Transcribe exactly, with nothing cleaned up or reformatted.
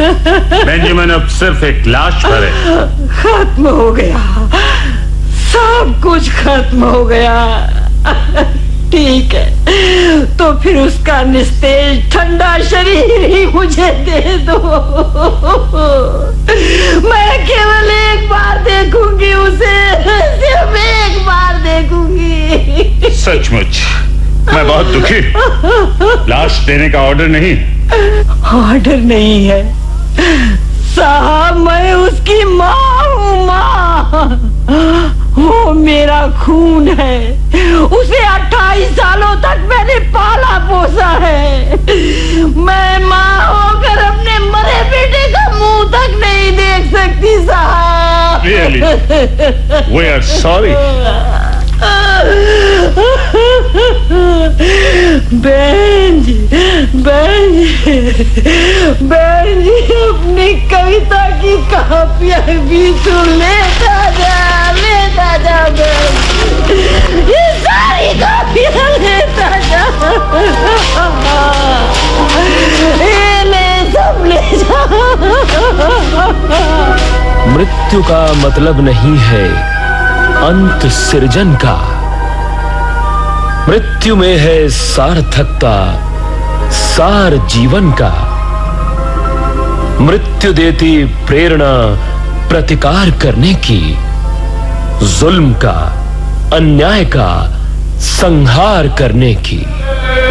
Benjamin अब सिर्फ एक लाश पर है। खत्म हो गया, सब कुछ खत्म हो गया। ठीक है, तो फिर उसका निस्तेज ठंडा शरीर ही मुझे दे दो। मैं केवल एक बार देखूंगी उसे, सिर्फ एक बार देखूंगी। सचमुच मैं बहुत दुखी। लाश देने का ऑर्डर नहीं। ऑर्डर नहीं है साहब, मैं उसकी माँ हूँ। माँ, वो मेरा खून है। उसे अट्ठाईस सालों तक मैंने पाला पोसा है। मैं माँ होकर अपने मरे बेटे का मुंह तक नहीं देख सकती साहब। Really? We are sorry. बहन जी, बहन जी, बहन जी, अपनी कविता की कापियां भी तो लेता जा, लेता जा बहन, ये सारी कापियां लेता जा। ये ले, सब ले जा। मृत्यु का मतलब नहीं है अंत सृजन का, मृत्यु में है सार्थकता सार जीवन का। मृत्यु देती प्रेरणा प्रतिकार करने की, जुल्म का अन्याय का संहार करने की।